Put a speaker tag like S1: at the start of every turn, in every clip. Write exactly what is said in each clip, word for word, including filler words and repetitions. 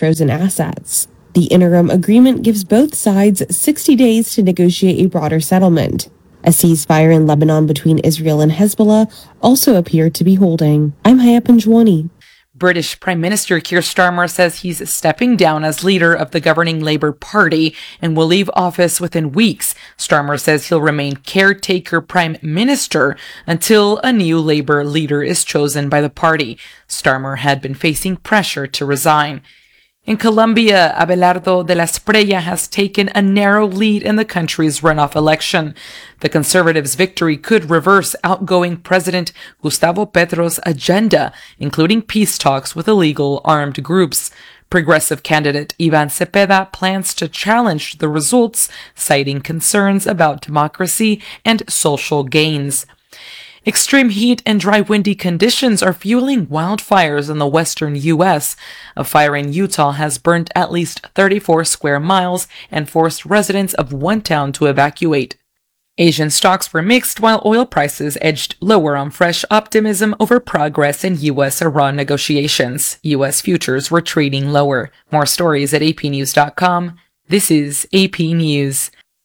S1: frozen assets. The interim agreement gives both sides sixty days to negotiate a broader settlement. A ceasefire in Lebanon between Israel and Hezbollah also appeared to be holding. I'm Haya Panjwani.
S2: British Prime Minister Keir Starmer says he's stepping down as leader of the governing Labour Party and will leave office within weeks. Starmer says he'll remain caretaker Prime Minister until a new Labour leader is chosen by the party. Starmer had been facing pressure to resign. In Colombia, Abelardo de la Espriella has taken a narrow lead in the country's runoff election. The Conservatives' victory could reverse outgoing President Gustavo Petro's agenda, including peace talks with illegal armed groups. Progressive candidate Ivan Cepeda plans to challenge the results, citing concerns about democracy and social gains. Extreme heat and dry, windy conditions are fueling wildfires in the western U S. A fire in Utah has burnt at least thirty-four square miles and forced residents of one town to evacuate. Asian stocks were mixed while oil prices edged lower on fresh optimism over progress in U S Iran negotiations. U S futures were trading lower. More stories at a p news dot com. This is A P News.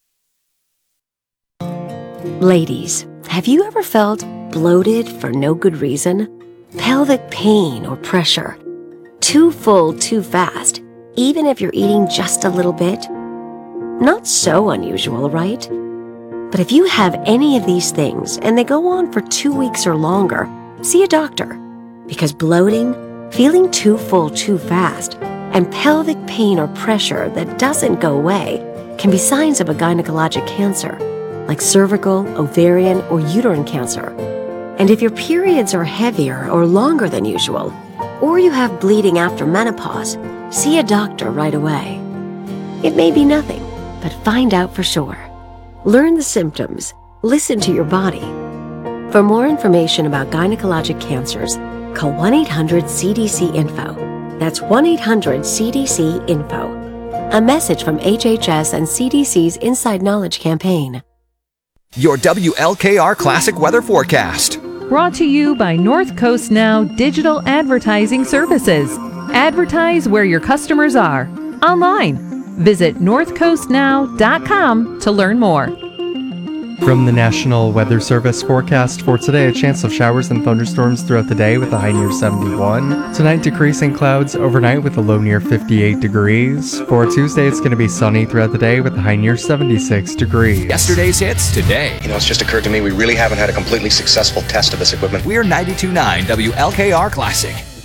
S3: Ladies, have you ever felt bloated for no good reason? Pelvic pain or pressure? Too full too fast, even if you're eating just a little bit? Not so unusual, right? But if you have any of these things and they go on for two weeks or longer, see a doctor. Because bloating, feeling too full too fast, and pelvic pain or pressure that doesn't go away can be signs of a gynecologic cancer, like cervical, ovarian, or uterine cancer. And if your periods are heavier or longer than usual, or you have bleeding after menopause, see a doctor right away. It may be nothing, but find out for sure. Learn the symptoms, listen to your body. For more information about gynecologic cancers, call one eight hundred C D C info. That's one eight hundred C D C info. A message from H H S and C D C's Inside Knowledge campaign.
S4: Your W L K R Classic Weather Forecast.
S5: Brought to you by North Coast Now Digital Advertising Services. Advertise where your customers are. Online. Visit north coast now dot com to learn more.
S6: From the National Weather Service forecast for today, a chance of showers and thunderstorms throughout the day with a high near seventy-one. Tonight, decreasing clouds overnight with a low near fifty-eight degrees. For Tuesday, it's going to be sunny throughout the day with a high near seventy-six degrees.
S4: Yesterday's hits today.
S7: You know, it's just occurred to me we really haven't had a completely successful test of this equipment.
S4: We're ninety-two point nine W L K R Classic.